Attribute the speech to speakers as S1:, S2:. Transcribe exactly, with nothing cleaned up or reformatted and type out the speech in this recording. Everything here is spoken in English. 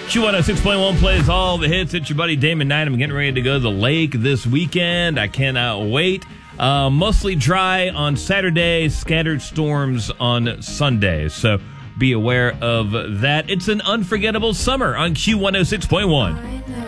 S1: Q one oh six point one plays all the hits. It's your buddy Damon Knight. I'm getting ready to go to the lake this weekend. I cannot wait. Uh, mostly dry on Saturday, scattered storms on Sunday. So be aware of that. It's an unforgettable summer on Q one oh six point one.